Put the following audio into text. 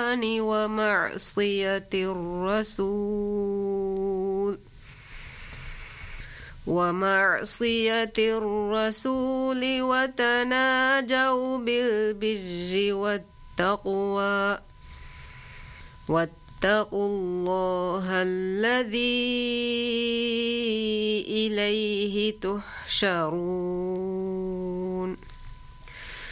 العدوان ومعصية الرسول وتناجوا بالبر والتقوى واتقوا الله الذي إليه تحشرون.